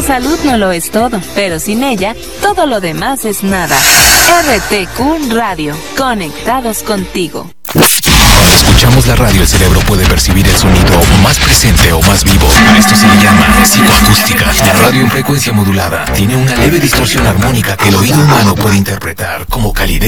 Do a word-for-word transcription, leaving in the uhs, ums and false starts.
salud no lo es todo, pero sin ella, todo lo demás es nada. R T Q Radio, conectados contigo. Cuando escuchamos la radio, el cerebro puede percibir el sonido más presente o más vivo. A esto se le llama psicoacústica. La radio en frecuencia modulada tiene una leve distorsión armónica que el oído humano puede interpretar como calidez